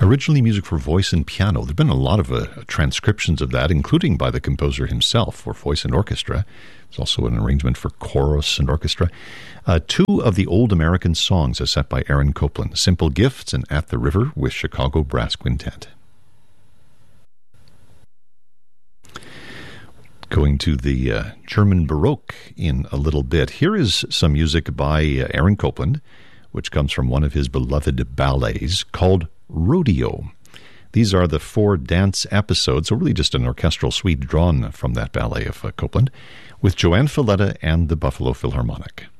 Originally music for voice and piano. There have been a lot of transcriptions of that, including by the composer himself for voice and orchestra. There's also an arrangement for chorus and orchestra. Two of the old American songs are set by Aaron Copland, Simple Gifts and At the River with Chicago Brass Quintet. Going to the German Baroque in a little bit. Here is some music by Aaron Copland, which comes from one of his beloved ballets called Rodeo. These are the 4 dance episodes, so really just an orchestral suite drawn from that ballet of Copland, with Joanne Falletta and the Buffalo Philharmonic.